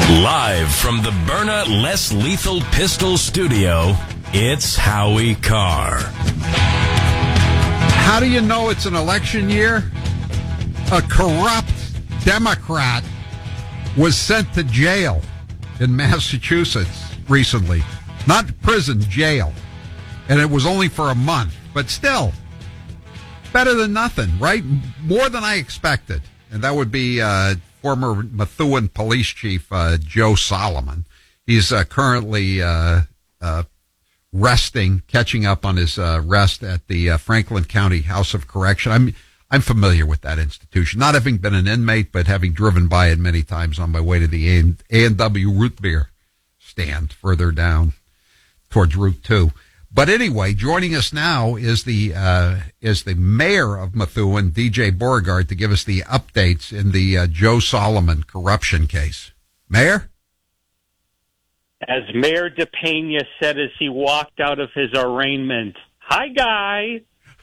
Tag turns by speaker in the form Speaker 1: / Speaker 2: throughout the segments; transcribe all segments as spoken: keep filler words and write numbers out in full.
Speaker 1: Live from the Byrna Less Lethal Pistol Studio, it's Howie Carr.
Speaker 2: How do you know it's an election year? A corrupt Democrat was sent to jail in Massachusetts recently. Not prison, jail. And it was only for a month. But still, better than nothing, right? More than I expected. And that would be uh, former Methuen police chief uh, Joe Solomon. He's uh, currently uh, uh, resting, catching up on his uh, rest at the uh, Franklin County House of Correction. I'm I'm familiar with that institution, not having been an inmate, but having driven by it many times on my way to the A and W root beer stand further down towards Route Two. But anyway, joining us now is the uh, is the mayor of Methuen, D J Beauregard, to give us the updates in the uh, Joe Solomon corruption case. Mayor?
Speaker 3: As Mayor DePena said as he walked out of his arraignment, "Hi, guy."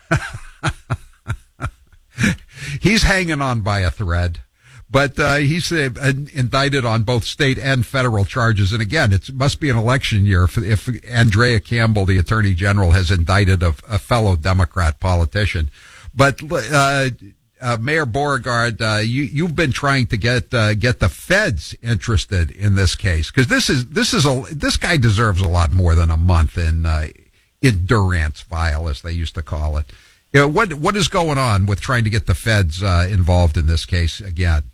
Speaker 2: He's hanging on by a thread. But uh, he's uh, indicted on both state and federal charges. And again, it must be an election year if, if Andrea Campbell, the attorney general, has indicted a, a fellow Democrat politician. But uh, uh, Mayor Beauregard, uh, you, you've been trying to get uh, get the feds interested in this case, because this is this is a this guy deserves a lot more than a month in uh, in durance vile, as they used to call it. You know, what what is going on with trying to get the feds uh, involved in this case again?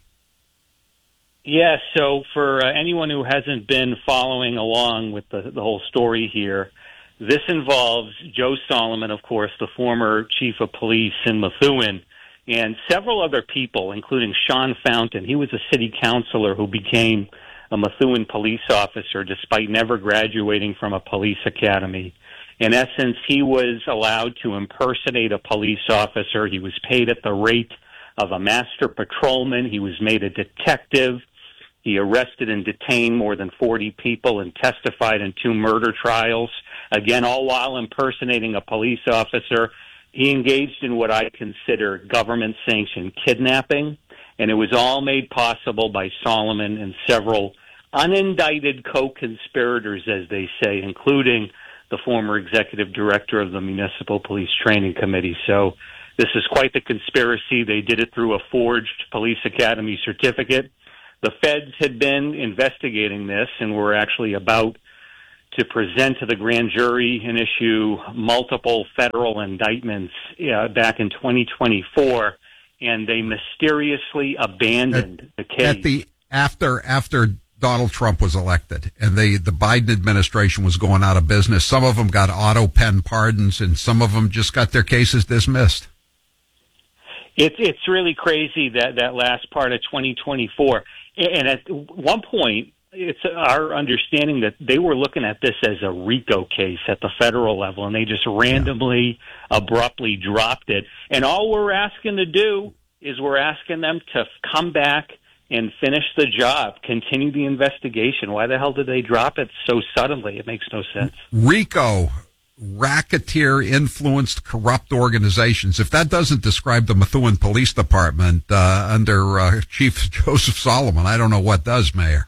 Speaker 3: Yeah, so for uh, anyone who hasn't been following along with the, the whole story here, this involves Joe Solomon, of course, the former chief of police in Methuen, and several other people, including Sean Fountain. He was a city councilor who became a Methuen police officer despite never graduating from a police academy. In essence, he was allowed to impersonate a police officer. He was paid at the rate of a master patrolman. He was made a detective. He arrested and detained more than forty people and testified in two murder trials. Again, all while impersonating a police officer. He engaged in what I consider government-sanctioned kidnapping, and it was all made possible by Solomon and several unindicted co-conspirators, as they say, including the former executive director of the Municipal Police Training Committee. So this is quite the conspiracy. They did it through a forged police academy certificate. The feds had been investigating this and were actually about to present to the grand jury and issue multiple federal indictments uh, back in twenty twenty-four, and they mysteriously abandoned
Speaker 2: at,
Speaker 3: the case.
Speaker 2: At the, after, after Donald Trump was elected and they, the Biden administration was going out of business, some of them got auto pen pardons and some of them just got their cases dismissed.
Speaker 3: It's it's really crazy, that, that last part of twenty twenty-four. And at one point, it's our understanding that they were looking at this as a RICO case at the federal level, and they just randomly, yeah. abruptly dropped it. And all we're asking to do is we're asking them to come back and finish the job, continue the investigation. Why the hell did they drop it so suddenly? It makes no sense.
Speaker 2: RICO. Racketeer-influenced corrupt organizations. If that doesn't describe the Methuen Police Department uh, under uh, Chief Joseph Solomon, I don't know what does, Mayor.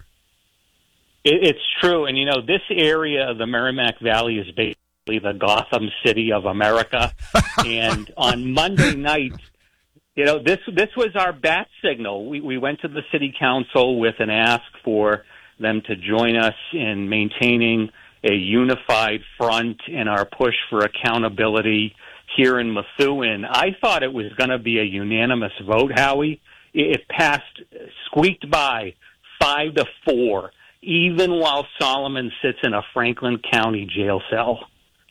Speaker 3: It, it's true. And, you know, this area of the Merrimack Valley is basically the Gotham City of America. And on Monday night, you know, this this was our bat signal. We, we went to the city council with an ask for them to join us in maintaining a unified front in our push for accountability here in Methuen. I thought it was going to be a unanimous vote, Howie. It passed, squeaked by five to four, even while Solomon sits in a Franklin County jail cell.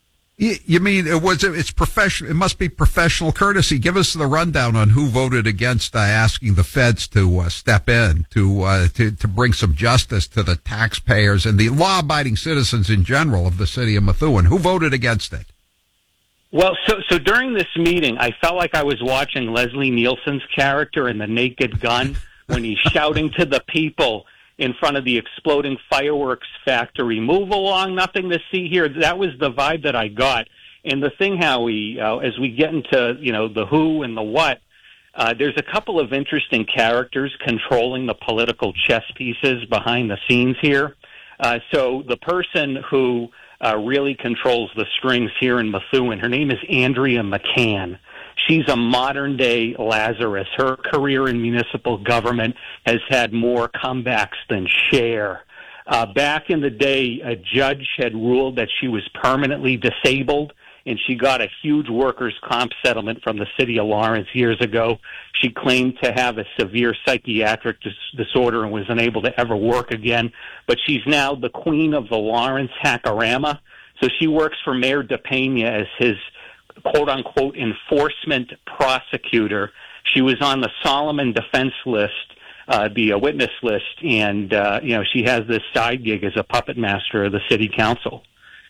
Speaker 2: You mean it was? It's professional. It must be professional courtesy. Give us the rundown on who voted against uh, asking the feds to uh, step in to uh, to to bring some justice to the taxpayers and the law-abiding citizens in general of the city of Methuen. Who voted against it?
Speaker 3: Well, so so during this meeting, I felt like I was watching Leslie Nielsen's character in The Naked Gun when he's shouting to the people in front of the exploding fireworks factory, "Move along, nothing to see here." That was the vibe that I got. And the thing, Howie, uh, as we get into, you know, the who and the what, Uh, there's a couple of interesting characters controlling the political chess pieces behind the scenes here. Uh, so the person who uh, really controls the strings here in Methuen, her name is Andrea McCann. She's a modern-day Lazarus. Her career in municipal government has had more comebacks than Cher. Uh, back in the day, a judge had ruled that she was permanently disabled, and she got a huge workers' comp settlement from the city of Lawrence years ago. She claimed to have a severe psychiatric dis- disorder and was unable to ever work again. But she's now the queen of the Lawrence Hackorama. So she works for Mayor DePena as his quote-unquote enforcement prosecutor. She was on the Solomon defense list, uh, the uh, witness list, and, uh, you know, she has this side gig as a puppet master of the city council.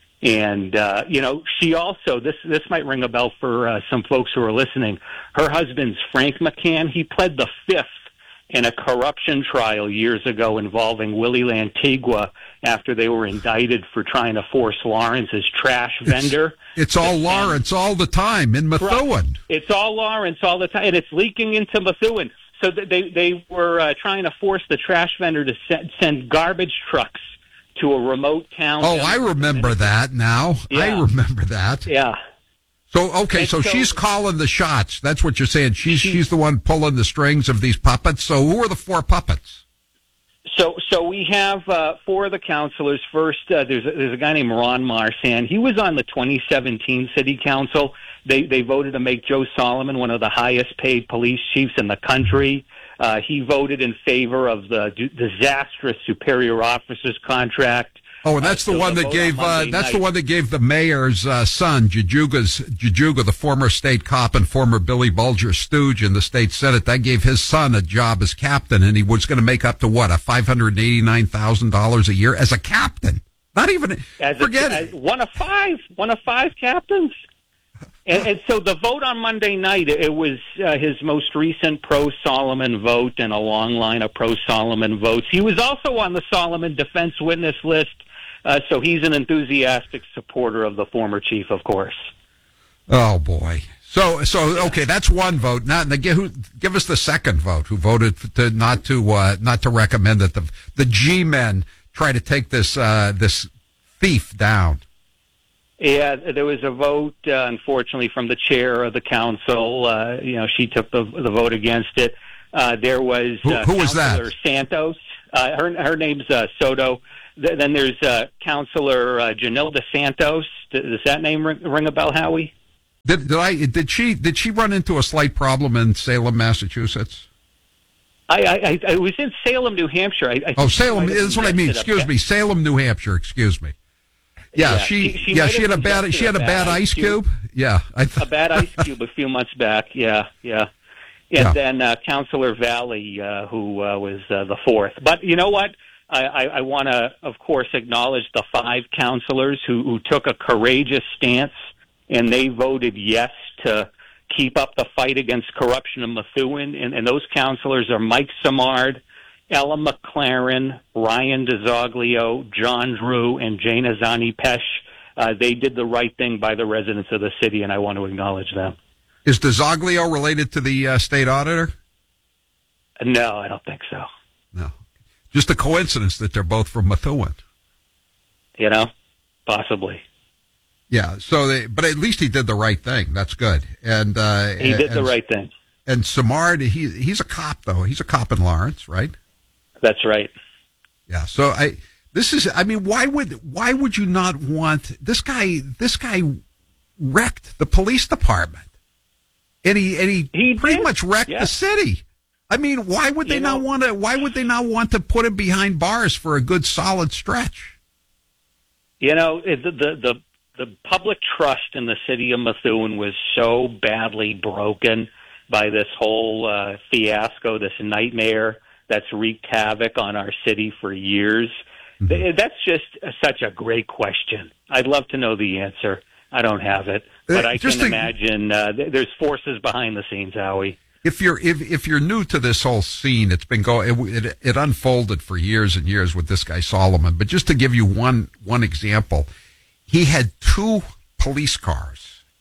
Speaker 3: And, uh, you know, she also, this this might ring a bell for uh, some folks who are listening. Her husband's Frank McCann. He pled the fifth in a corruption trial years ago involving Willie Lantigua after they were indicted for trying to force Lawrence's trash vendor.
Speaker 2: It's, it's all Lawrence all the time in Methuen.
Speaker 3: It's all Lawrence all the time, and it's leaking into Methuen. So they, they were uh, trying to force the trash vendor to send, send garbage trucks to a remote town.
Speaker 2: Oh, I remember that now.
Speaker 3: Yeah.
Speaker 2: I remember that.
Speaker 3: Yeah.
Speaker 2: So, okay, so, so she's calling the shots. That's what you're saying. She's she, she's the one pulling the strings of these puppets. So who are the four puppets?
Speaker 3: So so we have uh, four of the councilors. First, uh, there's, a, there's a guy named Ron Marsan. He was on the twenty seventeen city council. They, they voted to make Joe Solomon one of the highest paid police chiefs in the country. Uh, he voted in favor of the d- disastrous superior officers contract.
Speaker 2: Oh, and that's uh, the one that gave uh, that's night. the one that gave the mayor's uh, son, Jajuga's Jajuga, the former state cop and former Billy Bulger stooge in the state senate. That gave his son a job as captain, and he was going to make up to what a five hundred eighty nine thousand dollars a year as a captain. Not even
Speaker 3: as
Speaker 2: forget
Speaker 3: a,
Speaker 2: it.
Speaker 3: As one of five, one of five captains. And, and so the vote on Monday night, it was uh, his most recent pro-Solomon vote and a long line of pro-Solomon votes. He was also on the Solomon defense witness list, uh, so he's an enthusiastic supporter of the former chief, of course.
Speaker 2: Oh, boy. So, so okay, that's one vote. Now, who, give us the second vote. Who voted to not to uh, not to recommend that the the G-men try to take this uh, this thief down?
Speaker 3: Yeah, there was a vote, uh, unfortunately, from the chair of the council. Uh, you know, she took the, the vote against it. Uh, there was uh,
Speaker 2: who, who was that?
Speaker 3: Councilor Santos. Uh, her her name's uh, Soto. Th- then there's uh, Councilor uh, Janilda Santos. D- does that name ring, ring a bell, Howie?
Speaker 2: Did, did I? Did she? Did she run into a slight problem in Salem, Massachusetts?
Speaker 3: I, I, I was in Salem, New Hampshire. I, I
Speaker 2: oh, Salem. That's what I mean. Excuse me, Salem, New Hampshire. Excuse me. Yeah,
Speaker 3: yeah,
Speaker 2: she,
Speaker 3: she, she
Speaker 2: yeah, she had a bad, she had a bad, bad ice cube. cube. Yeah, I th-
Speaker 3: a bad ice cube a few months back. Yeah, yeah, and yeah. then uh, Councilor Valley, uh, who uh, was uh, the fourth. But you know what? I, I, I want to, of course, acknowledge the five councilors who, who took a courageous stance, and they voted yes to keep up the fight against corruption in Methuen. And, and those councilors are Mike Samard, Ella McLaren, Ryan DeZoglio, John Drew, and Jana Zani Pesh. Uh, they did the right thing by the residents of the city, and I want to acknowledge them.
Speaker 2: Is DeZoglio related to the uh, state auditor?
Speaker 3: No, I don't think so.
Speaker 2: No. Just a coincidence that they're both from Methuen.
Speaker 3: You know, possibly.
Speaker 2: Yeah, so they, but at least he did the right thing. That's good. And uh,
Speaker 3: He did
Speaker 2: and,
Speaker 3: the right thing.
Speaker 2: And Samard, he he's a cop, though. He's a cop in Lawrence, right?
Speaker 3: That's right.
Speaker 2: Yeah. So I, this is, I mean, why would, why would you not want this guy? This guy wrecked the police department, and he and he,
Speaker 3: he
Speaker 2: pretty
Speaker 3: did.
Speaker 2: much wrecked
Speaker 3: yeah.
Speaker 2: the city. I mean, why would they
Speaker 3: you
Speaker 2: not
Speaker 3: know,
Speaker 2: want to? Why would they not want to put him behind bars for a good solid stretch?
Speaker 3: You know, the the the, the public trust in the city of Methuen was so badly broken by this whole uh, fiasco, this nightmare that's wreaked havoc on our city for years. Mm-hmm. That's just such a great question. I'd love to know the answer. I don't have it, but uh, I can a, imagine uh, there's forces behind the scenes, Howie.
Speaker 2: If you're if if you're new to this whole scene, it's been going. It, it, it unfolded for years and years with this guy Solomon. But just to give you one one example, he had two police cars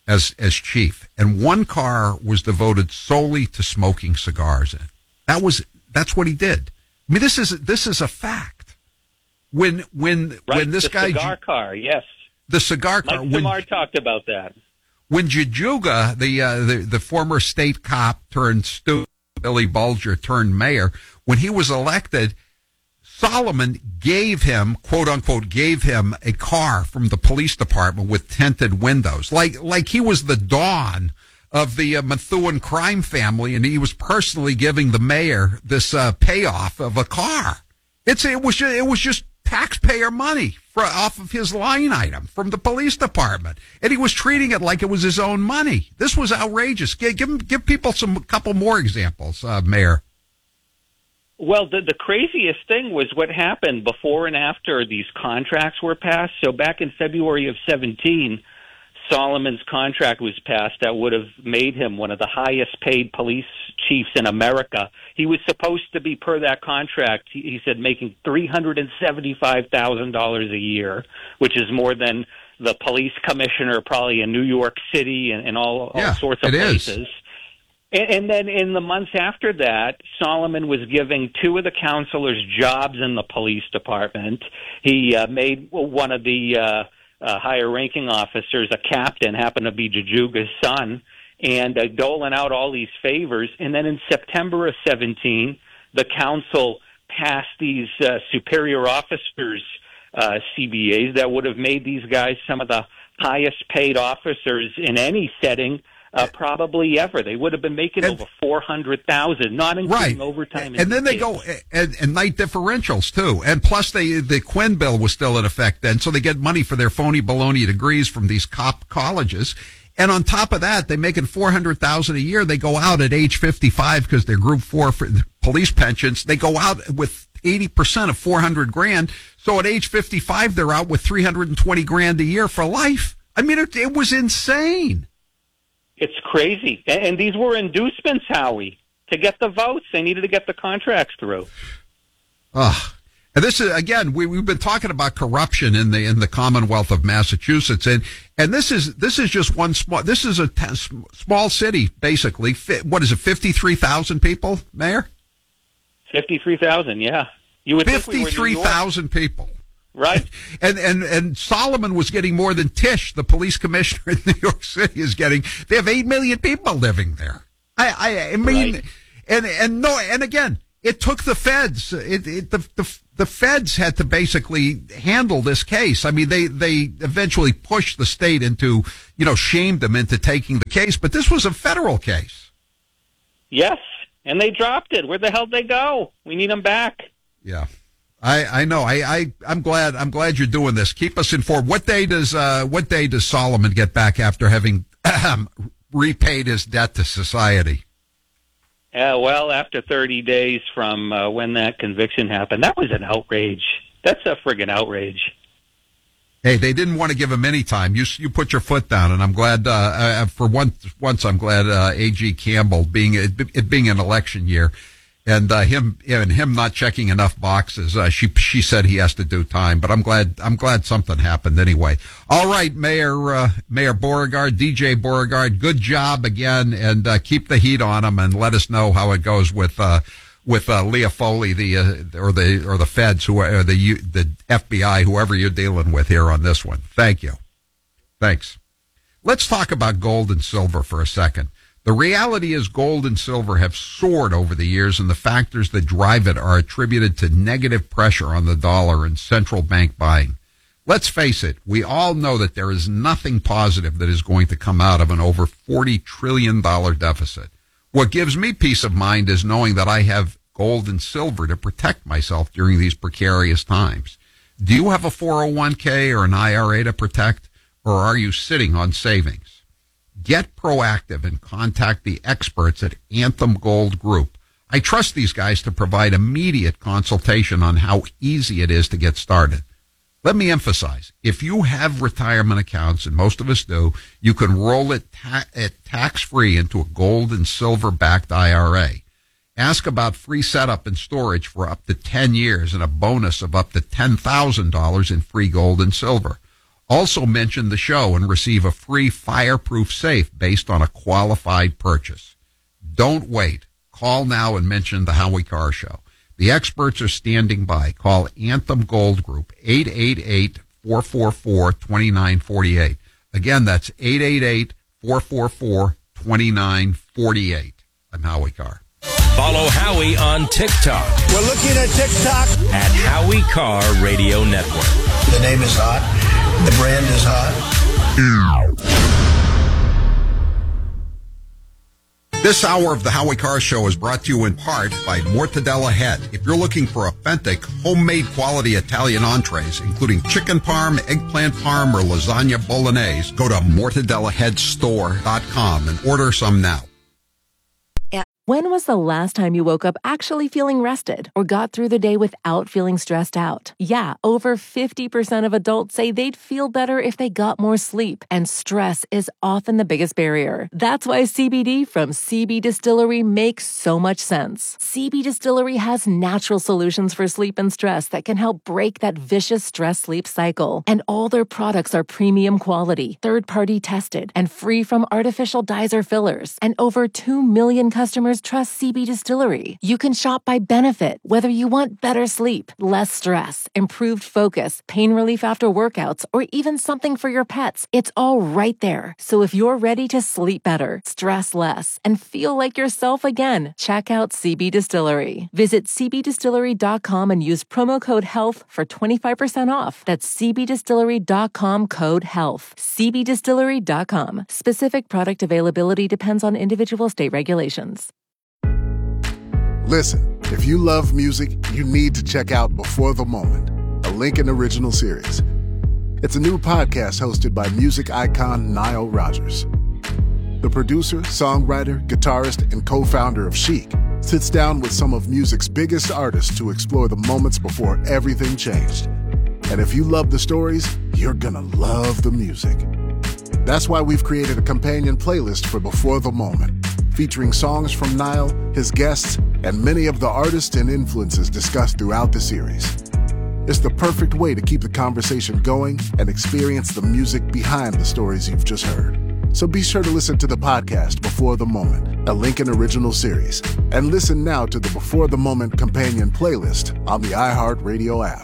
Speaker 2: as as chief, and one car was devoted solely to smoking cigars in. That was that's what he did. I mean, this is this is a fact. When when
Speaker 3: right,
Speaker 2: when this
Speaker 3: the
Speaker 2: guy
Speaker 3: cigar car, yes,
Speaker 2: the cigar car.
Speaker 3: Mike
Speaker 2: when,
Speaker 3: Samar talked about that.
Speaker 2: When Jajuga, the uh, the the former state cop turned stu, Billy Bulger turned mayor, when he was elected, Solomon gave him, quote unquote, gave him a car from the police department with tinted windows, like like he was the Don of the uh, Methuen crime family, and he was personally giving the mayor this uh, payoff of a car. It's it was just, it was just taxpayer money for, off of his line item from the police department, and he was treating it like it was his own money. This was outrageous. Give give, give people some a couple more examples, uh, Mayor.
Speaker 3: Well, the, the craziest thing was what happened before and after these contracts were passed. So back in February of seventeen, Solomon's contract was passed that would have made him one of the highest paid police chiefs in America. He was supposed to be, per that contract, he, he said, making three hundred seventy-five thousand dollars a year, which is more than the police commissioner probably in New York City and, and all, all
Speaker 2: yeah,
Speaker 3: sorts of
Speaker 2: it
Speaker 3: places.
Speaker 2: Is.
Speaker 3: And, and then in the months after that, Solomon was giving two of the counselors jobs in the police department. He uh, made one of the uh, uh, higher-ranking officers a captain, happened to be Jajuga's son, and uh, doling out all these favors. And then in September of seventeen, the council passed these uh, superior officers uh, C B As that would have made these guys some of the highest-paid officers in any setting. Uh, probably ever. They would have been making and, over four hundred thousand, not including
Speaker 2: right.
Speaker 3: overtime.
Speaker 2: And, and then they go and, and night differentials too. And plus, they the Quinn bill was still in effect then, so they get money for their phony baloney degrees from these cop colleges. And on top of that, they're making four hundred thousand a year. They go out at age fifty-five because they're Group Four for police pensions. They go out with eighty percent of four hundred grand. So at age fifty-five, they're out with three hundred and twenty grand a year for life. I mean, it, it was insane.
Speaker 3: It's crazy. And, and these were inducements, Howie, to get the votes. They needed to get the contracts through.
Speaker 2: Ugh. And this is, again, we, we've been talking about corruption in the in the Commonwealth of Massachusetts, and and this is this is just one small. This is a t- small city, basically. What is it? Fifty-three thousand people, Mayor.
Speaker 3: Fifty-three thousand, yeah. You would
Speaker 2: fifty-three thousand people.
Speaker 3: Right.
Speaker 2: And, and, and Solomon was getting more than Tisch, the police commissioner in New York City, is getting. They have eight million people living there. I, I, I mean, right. and, and no, and again, it took the feds. It, it, the, the, the feds had to basically handle this case. I mean, they, they eventually pushed the state into, you know, shamed them into taking the case, but this was a federal case.
Speaker 3: Yes. And they dropped it. Where the hell did they go? We need them back.
Speaker 2: Yeah. I, I know. I, I, I'm glad, I'm glad you're doing this. Keep us informed. What day does, uh, what day does Solomon get back after having repaid his debt to society?
Speaker 3: Uh, well, after thirty days from uh, when that conviction happened. That was an outrage. That's a friggin' outrage.
Speaker 2: Hey, they didn't want to give him any time. You you put your foot down, and I'm glad, uh, uh, for once, once I'm glad uh, A G Campbell, being it, it being an election year, and uh, him and him not checking enough boxes, uh, she she said he has to do time. But I'm glad I'm glad something happened anyway. All right, Mayor uh, Mayor Beauregard, D J Beauregard, good job again, and uh, keep the heat on him, and let us know how it goes with uh, with uh, Leah Foley, the uh, or the or the feds, who are the the F B I, whoever you're dealing with here on this one. Thank you. Thanks. Let's talk about gold and silver for a second. The reality is gold and silver have soared over the years, and the factors that drive it are attributed to negative pressure on the dollar and central bank buying. Let's face it, we all know that there is nothing positive that is going to come out of an over forty trillion dollars deficit. What gives me peace of mind is knowing that I have gold and silver to protect myself during these precarious times. Do you have a four oh one k or an I R A to protect, or are you sitting on savings? Get proactive and contact the experts at Anthem Gold Group. I trust these guys to provide immediate consultation on how easy it is to get started. Let me emphasize, if you have retirement accounts, and most of us do, you can roll it, ta- it tax-free into a gold and silver-backed I R A. Ask about free setup and storage for up to ten years and a bonus of up to ten thousand dollars in free gold and silver. Also mention the show and receive a free fireproof safe based on a qualified purchase. Don't wait. Call now and mention the Howie Carr Show. The experts are standing by. Call Anthem Gold Group, eight eight eight, four four four, two nine four eight. Again, that's eight eight eight, four four four, two nine four eight. I'm Howie Carr.
Speaker 1: Follow Howie on TikTok.
Speaker 4: We're looking at TikTok.
Speaker 1: At Howie Carr Radio Network.
Speaker 4: The name is hot. The brand is hot.
Speaker 2: This hour of the Howie Carr Show is brought to you in part by Mortadella Head. If you're looking for authentic, homemade quality Italian entrees, including chicken parm, eggplant parm, or lasagna bolognese, go to mortadella head store dot com and order some now.
Speaker 5: When was the last time you woke up actually feeling rested or got through the day without feeling stressed out? Yeah, over fifty percent of adults say they'd feel better if they got more sleep, and stress is often the biggest barrier. That's why C B D from C B Distillery makes so much sense. C B Distillery has natural solutions for sleep and stress that can help break that vicious stress-sleep cycle. And all their products are premium quality, third-party tested, and free from artificial dyes or fillers. And over two million customers trust C B Distillery. You can shop by benefit, whether you want better sleep, less stress, improved focus, pain relief after workouts, or even something for your pets. It's all right there. So if you're ready to sleep better, stress less, and feel like yourself again, check out C B Distillery. Visit c b distillery dot com and use promo code HEALTH for twenty-five percent off. That's c b distillery dot com code HEALTH. c b distillery dot com. Specific product availability depends on individual state regulations.
Speaker 6: Listen, if you love music, you need to check out Before the Moment, a Lincoln original series. It's a new podcast hosted by music icon Nile Rodgers. The producer, songwriter, guitarist, and co-founder of Chic sits down with some of music's biggest artists to explore the moments before everything changed. And if you love the stories, you're gonna love the music. That's why we've created a companion playlist for Before the Moment, featuring songs from Nile, his guests, and many of the artists and influences discussed throughout the series. It's the perfect way to keep the conversation going and experience the music behind the stories you've just heard. So be sure to listen to the podcast Before the Moment, a Lincoln original series, and listen now to the Before the Moment companion playlist on the iHeartRadio app.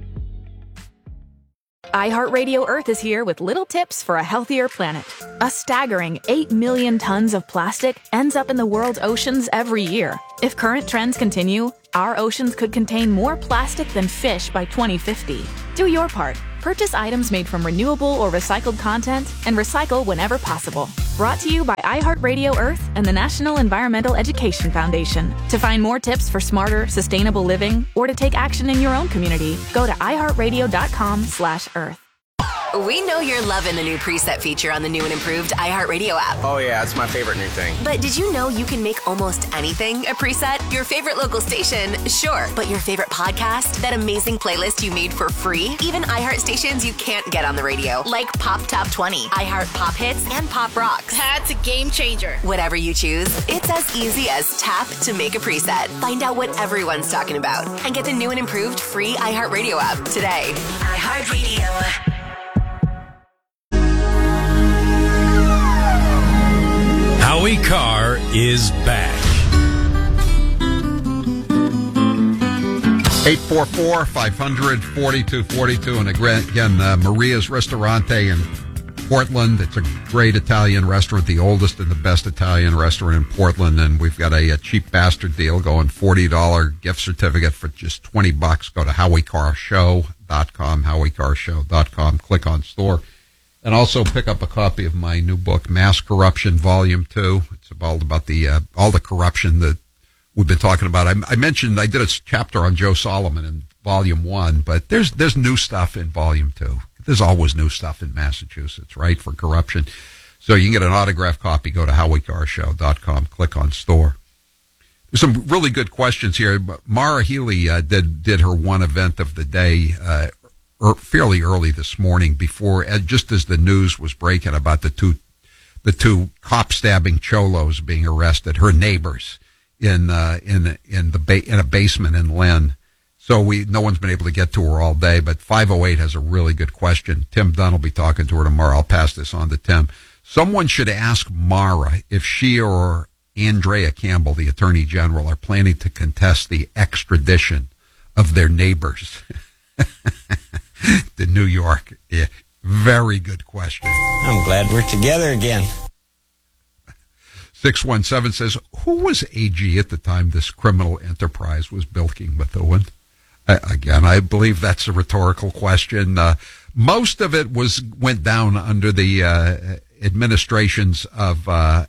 Speaker 7: iHeartRadio Earth is here with little tips for a healthier planet. A staggering eight million tons of plastic ends up in the world's oceans every year. If current trends continue, our oceans could contain more plastic than fish by twenty fifty. Do your part. Purchase items made from renewable or recycled content and recycle whenever possible. Brought to you by iHeartRadio Earth and the National Environmental Education Foundation. To find more tips for smarter, sustainable living, or to take action in your own community, go to iHeartRadio.com slash Earth.
Speaker 8: We know you're loving the new preset feature on the new and improved iHeartRadio app.
Speaker 9: Oh yeah, it's my favorite new thing.
Speaker 8: But did you know you can make almost anything a preset? Your favorite local station, sure. But your favorite podcast? That amazing playlist you made for free? Even iHeart stations you can't get on the radio, like Pop Top twenty, iHeart Pop Hits, and Pop Rocks.
Speaker 10: That's a game changer.
Speaker 8: Whatever you choose, it's as easy as tap to make a preset. Find out what everyone's talking about and get the new and improved free iHeartRadio app today. iHeartRadio.
Speaker 1: Howie Carr is back.
Speaker 2: eight four four, five hundred, forty-two forty-two. And again, uh, Maria's Ristorante in Portland. It's a great Italian restaurant, the oldest and the best Italian restaurant in Portland. And we've got a, a cheap bastard deal going, forty dollars gift certificate for just twenty bucks. Go to howie carr show dot com, howie carr show dot com. Click on store. And also pick up a copy of my new book, Mass Corruption, Volume two. It's all about the uh, all the corruption that we've been talking about. I, I mentioned I did a chapter on Joe Solomon in Volume one, but there's there's new stuff in Volume two. There's always new stuff in Massachusetts, right, for corruption. So you can get an autographed copy. Go to howie carr show dot com. Click on store. There's some really good questions here. Mara Healy uh, did did her one event of the day uh fairly early this morning, before, just as the news was breaking about the two, the two cop stabbing cholos being arrested, her neighbors in uh, in in the ba- in a basement in Lynn. So we no one's been able to get to her all day, but five oh eight has a really good question. Tim Dunn will be talking to her tomorrow. I'll pass this on to Tim. Someone should ask Mara if she or Andrea Campbell, the Attorney General, are planning to contest the extradition of their neighbors to New York. Yeah, very good question.
Speaker 9: I'm glad we're together again.
Speaker 2: six one seven says, who was A G at the time this criminal enterprise was bilking Methuen? Uh, again, I believe that's a rhetorical question. Uh, most of it was went down under the uh, administrations of uh,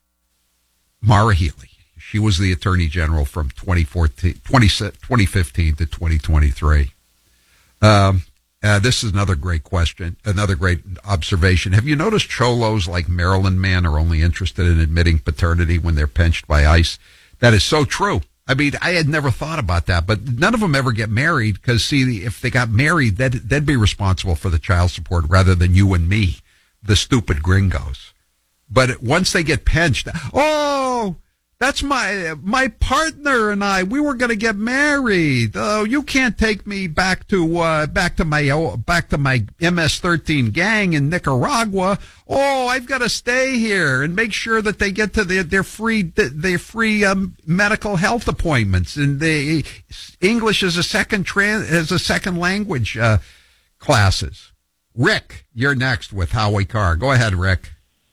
Speaker 2: Mara Healey. She was the Attorney General from twenty fourteen, twenty, twenty fifteen to twenty twenty-three. Um, uh, this is another great question, another great observation. Have you noticed cholos like Maryland men are only interested in admitting paternity when they're pinched by ICE? That is so true. I mean, I had never thought about that, but none of them ever get married because, see, if they got married, they'd, they'd be responsible for the child support rather than you and me, the stupid gringos. But once they get pinched, oh, that's my my partner and I. We were going to get married. Oh, you can't take me back to uh, back to my back to my M S thirteen gang in Nicaragua. Oh, I've got to stay here and make sure that they get to their their free their free um, medical health appointments, and the English as a second trans as a second language uh, classes. Rick, you're next with Howie Carr. Go ahead, Rick.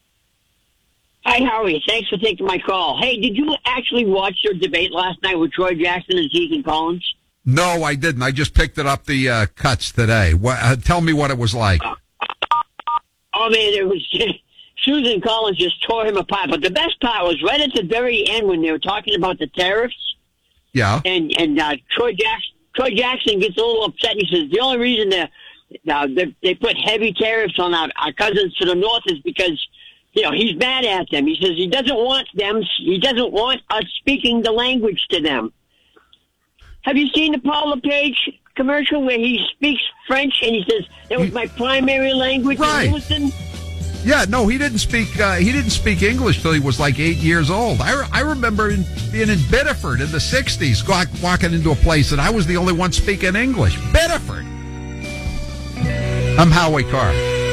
Speaker 10: Hi, Howie. Thanks for taking my call. Hey, did you actually watch your debate last night with Troy Jackson and Susan Collins?
Speaker 2: No, I didn't. I just picked it up the uh, cuts today. What, uh, tell me what it was like.
Speaker 10: Uh, oh, man, it was Susan Collins just tore him apart. But the best part was right at the very end when they were talking about the tariffs.
Speaker 2: Yeah.
Speaker 10: And and uh, Troy Jackson Troy Jackson gets a little upset. And he says the only reason that uh, they, they put heavy tariffs on our, our cousins to the north is because, you know, he's mad at them. He says he doesn't want them. He doesn't want us speaking the language to them. Have you seen the Paul LePage commercial where he speaks French and he says that was my primary language?
Speaker 2: Right.
Speaker 10: Listen.
Speaker 2: Yeah, no, he didn't speak. Uh, he didn't speak English till he was like eight years old. I, re- I remember in, being in Biddeford in the sixties, walking into a place and I was the only one speaking English. Biddeford. I'm Howie Carr.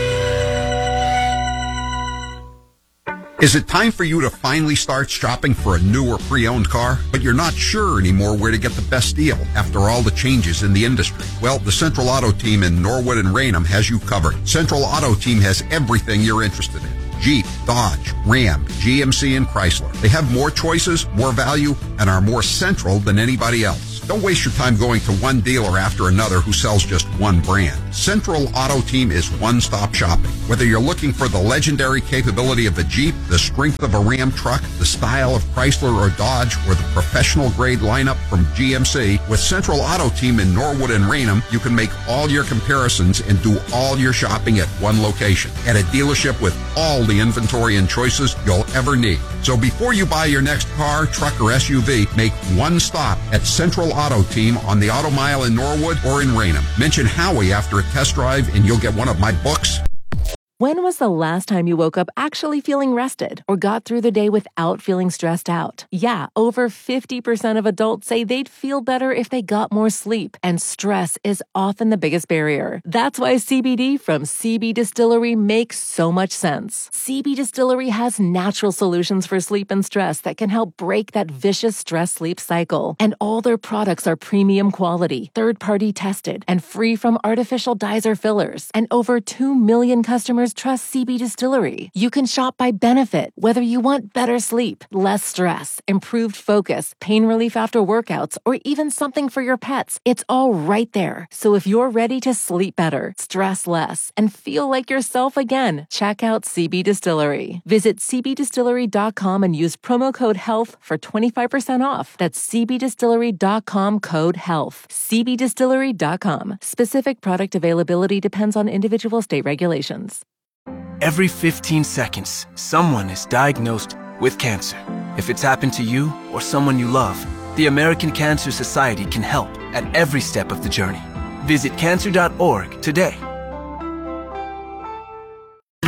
Speaker 2: Is it time for you to finally start shopping for a new or pre-owned car, but you're not sure anymore where to get the best deal after all the changes in the industry? Well, the Central Auto Team in Norwood and Raynham has you covered. Central Auto Team has everything you're interested in. Jeep, Dodge, Ram, G M C, and Chrysler. They have more choices, more value, and are more central than anybody else. Don't waste your time going to one dealer after another who sells just one brand. Central Auto Team is one-stop shopping. Whether you're looking for the legendary capability of a Jeep, the strength of a Ram truck, the style of Chrysler or Dodge, or the professional-grade lineup from G M C, with Central Auto Team in Norwood and Raynham, you can make all your comparisons and do all your shopping at one location, at a dealership with all the inventory and choices you'll ever need. So before you buy your next car, truck, or S U V, make one stop at Central Auto Team on the Auto Mile in Norwood or in Raynham. Mention Howie after a test drive and you'll get one of my books.
Speaker 5: When was the last time you woke up actually feeling rested or got through the day without feeling stressed out? Yeah, over fifty percent of adults say they'd feel better if they got more sleep, and stress is often the biggest barrier. That's why C B D from C B Distillery makes so much sense. C B Distillery has natural solutions for sleep and stress that can help break that vicious stress-sleep cycle. And all their products are premium quality, third-party tested, and free from artificial dyes or fillers. And over two million customers trust C B Distillery. You can shop by benefit, whether you want better sleep, less stress, improved focus, pain relief after workouts, or even something for your pets. It's all right there. So if you're ready to sleep better, stress less, and feel like yourself again, check out C B Distillery. Visit c b distillery dot com and use promo code HEALTH for twenty-five percent off. That's c b distillery dot com code HEALTH. c b distillery dot com. Specific product availability depends on individual state regulations.
Speaker 11: Every fifteen seconds, someone is diagnosed with cancer. If it's happened to you or someone you love, the American Cancer Society can help at every step of the journey. Visit cancer dot org today.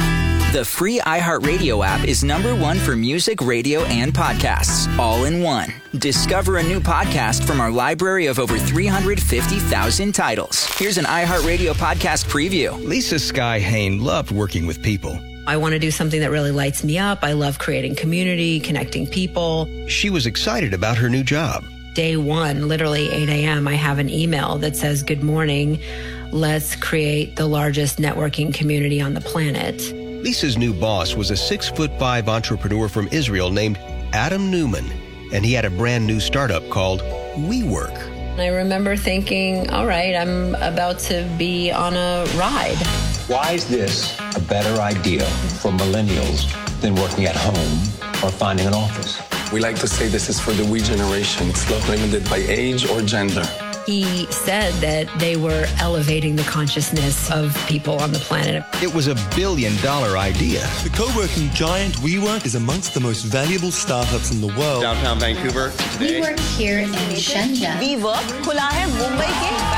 Speaker 12: The free iHeartRadio app is number one for music, radio, and podcasts, all in one. Discover a new podcast from our library of over three hundred fifty thousand titles. Here's an iHeartRadio podcast preview.
Speaker 13: Lisa Sky Hain loved working with people.
Speaker 14: I want to do something that really lights me up. I love creating community, connecting people.
Speaker 13: She was excited about her new job.
Speaker 14: Day one, literally eight a.m., I have an email that says, "Good morning. Let's create the largest networking community on the planet."
Speaker 13: Lisa's new boss was a six foot five entrepreneur from Israel named Adam Newman, and he had a brand new startup called WeWork.
Speaker 14: I remember thinking, all right, I'm about to be on a ride.
Speaker 15: Why is this a better idea for millennials than working at home or finding an office?
Speaker 16: We like to say this is for the we generation. It's not limited by age or gender.
Speaker 14: He said that they were elevating the consciousness of people on the planet.
Speaker 13: It was a billion dollar idea.
Speaker 17: The co-working giant WeWork is amongst the most valuable startups in the world.
Speaker 18: Downtown Vancouver today.
Speaker 19: We work here in Shenzhen.
Speaker 20: WeWork खुला है मुंबई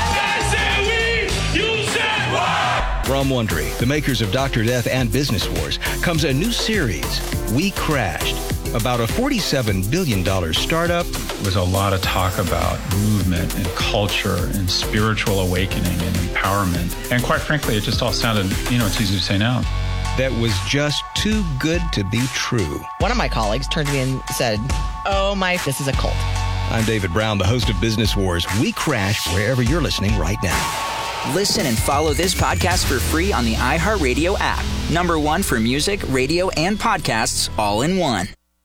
Speaker 20: के.
Speaker 13: From Wondery, the makers of Doctor Death and Business Wars, comes a new series, We Crashed, about a forty-seven billion dollars startup.
Speaker 21: There was a lot of talk about movement and culture and spiritual awakening and empowerment. And quite frankly, it just all sounded, you know, it's easy to say now.
Speaker 13: That was just too good to be true.
Speaker 22: One of my colleagues turned to me and said, "Oh my, this is a cult."
Speaker 13: I'm David Brown, the host of Business Wars. We Crash wherever you're listening right now.
Speaker 12: Listen and follow this podcast for free on the iHeartRadio app. Number one for music, radio, and podcasts, all in one.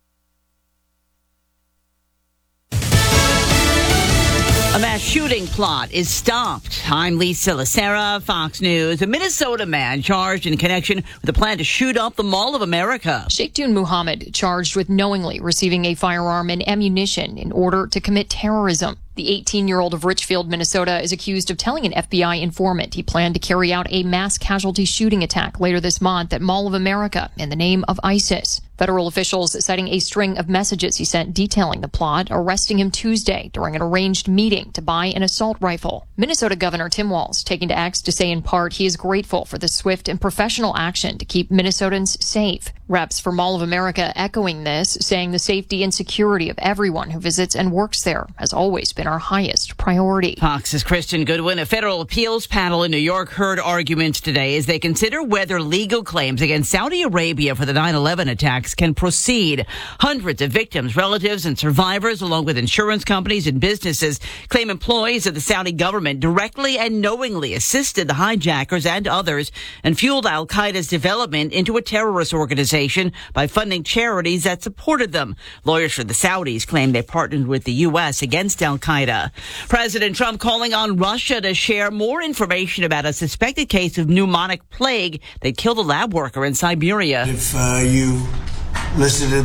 Speaker 23: A mass shooting plot is stopped. I'm Lisa Lacera, Fox News. A Minnesota man charged in connection with a plan to shoot up the Mall of America.
Speaker 24: Sheikhdun Muhammad charged with knowingly receiving a firearm and ammunition in order to commit terrorism. The eighteen-year-old of Richfield, Minnesota, is accused of telling an F B I informant he planned to carry out a mass casualty shooting attack later this month at Mall of America in the name of ISIS. Federal officials citing a string of messages he sent detailing the plot, arresting him Tuesday during an arranged meeting to buy an assault rifle. Minnesota Governor Tim Walz taking to X to say in part he is grateful for the swift and professional action to keep Minnesotans safe. Reps for Mall of America echoing this, saying the safety and security of everyone who visits and works there has always been our highest priority.
Speaker 23: Fox's Kristen Goodwin. A federal appeals panel in New York heard arguments today as they consider whether legal claims against Saudi Arabia for the nine eleven attacks can proceed. Hundreds of victims, relatives, and survivors, along with insurance companies and businesses, claim employees of the Saudi government directly and knowingly assisted the hijackers and others and fueled al-Qaeda's development into a terrorist organization by funding charities that supported them. Lawyers for the Saudis claim they partnered with the U S against al-Qaeda. President Trump calling on Russia to share more information about a suspected case of pneumonic plague that killed a lab worker in Siberia.
Speaker 4: If uh, you listen to